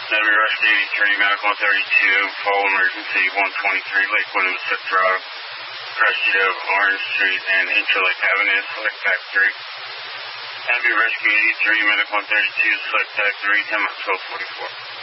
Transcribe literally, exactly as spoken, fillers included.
Navy Rescue eighty-three, Medical one thirty-two, full emergency one twenty-three, Lake William Six Drive, Crested of Orange Street and Interlake Avenue, Select Pack three. Navy Rescue eighty-three, Medical one thirty-two, Select Pack three, ten twelve forty-four.